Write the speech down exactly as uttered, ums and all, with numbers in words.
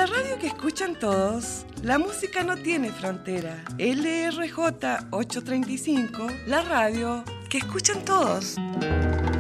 la radio que escuchan todos, la música no tiene frontera. L R J ochocientos treinta y cinco, la radio que escuchan todos.